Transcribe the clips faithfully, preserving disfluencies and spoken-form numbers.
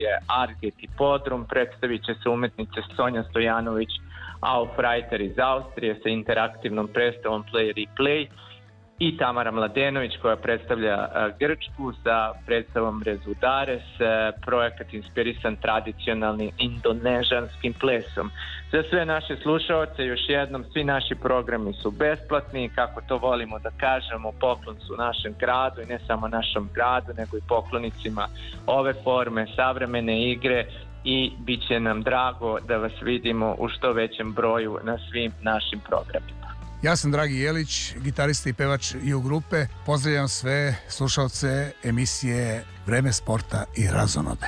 je Arget i Podrum, predstavit će se umetnice Sonja Stojanović Aufreiter iz Austrije sa interaktivnom predstavom Play Replay i Tamara Mladenović koja predstavlja uh, Grčku sa predstavom Rezudares, uh, projekat inspirisan tradicionalnim indonežanskim plesom. Za sve naše slušaoce još jednom, svi naši programi su besplatni, kako to volimo da kažemo, poklon su našem gradu i ne samo našem gradu, nego i poklonicima ove forme savremene igre i bit će nam drago da vas vidimo u što većem broju na svim našim programima. Ja sam Dragi Jelić, gitarista i pevač i u grupe. Pozdravljam sve slušalce emisije Vreme sporta i razonode.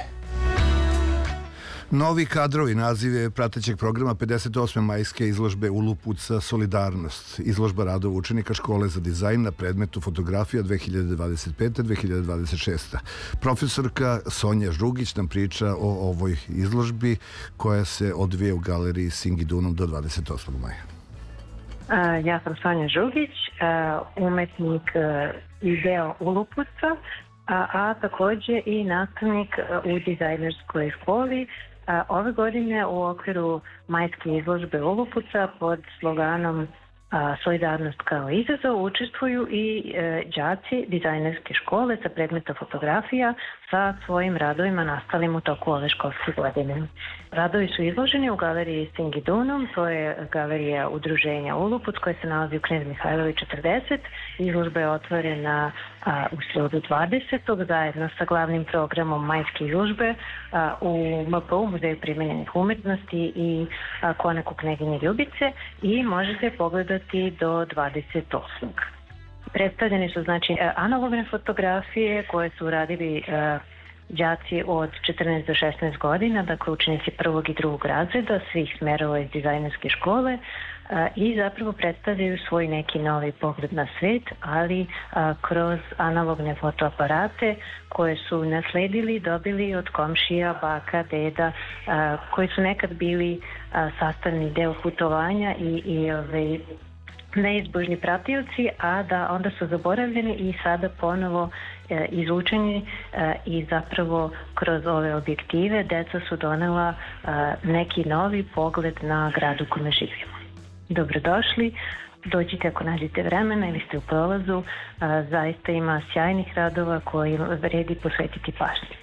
Novi kadrovi naziv je pratećeg programa pedeset osme majske izložbe Ulupuca Solidarnost. Izložba radova učenika škole za dizajn na predmetu fotografija dve hiljade dvadeset pete do dve hiljade dvadeset šeste. Profesorka Sonja Žugić nam priča o ovoj izložbi koja se odvije u galeriji Singidunum do dvadeset osmog maja. Ja sam Sonja Žugić, umetnik i deo Ulupuca, a, a takođe i nastavnik u dizajnerskoj školi. Ove godine u okviru majske izložbe Ulupuca pod sloganom Solidarnost kao izazov učestvuju i e, đaci dizajnerske škole sa predmeta fotografija sa svojim radovima nastalim u toku ove školske godine. Radovi su izloženi u galeriji Singidunum, to je galerija udruženja Ulupuc koja se nalazi u Knez Mihajlović četrdeset. Izložba je otvorena a, u sredu dvadesetog zajedno sa glavnim programom majske izložbe a, u M P U, Muzeju primenjenih umetnosti i a, Konaku Kneginje Ljubice i možete pogledati do dvadeset osmog Predstavljeni su znači analogne fotografije koje su uradili uh, đaci od četrnaest do šesnaest godina, dakle učenici prvog i drugog razreda svih smerova iz dizajnerske škole uh, i zapravo predstavljaju svoj neki novi pogled na svet, ali uh, kroz analogne fotoaparate koje su nasledili, dobili od komšija, baka, deda, uh, koji su nekad bili uh, sastavni deo putovanja i, i ove, neizbožni pratioci, a da onda su zaboravljeni i sada ponovo e, izučeni e, i zapravo kroz ove objektive deca su donela e, neki novi pogled na grad u kome živimo. Dobrodošli, dođite ako nađete vremena ili ste u prolazu, e, zaista ima sjajnih radova koji vredi posvetiti pažnju.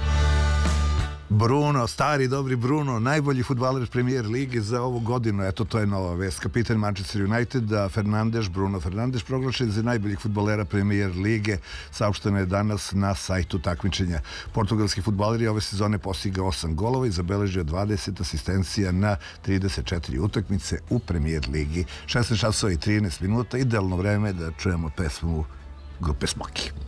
Bruno, stari dobri Bruno, najbolji fudbaler Premier Lige za ovu godinu, eto to je nova vest. Kapitan Manchester Uniteda, Fernandes, Bruno Fernandes, proglašen za najboljih fudbalera Premier Lige, saopšteno je danas na sajtu takmičenja. Portugalski fudbaler je ove sezone postigao osam golova i zabeležio dvadeset asistencija na trideset četiri utakmice u Premier Ligi. šesnaest časova i trinaest minuta, idealno vreme da čujemo pesmu grupe Smoki.